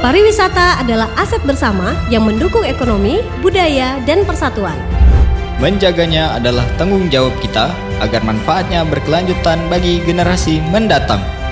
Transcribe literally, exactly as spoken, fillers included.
Pariwisata adalah aset bersama yang mendukung ekonomi, budaya, dan persatuan. Menjaganya adalah tanggung jawab kita agar manfaatnya berkelanjutan bagi generasi mendatang.